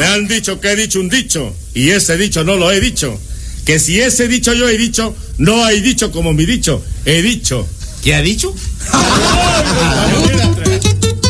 Me han dicho que he dicho un dicho, y ese dicho no lo he dicho. Que si ese dicho yo he dicho, no hay dicho como mi dicho, he dicho. ¿Qué ha dicho?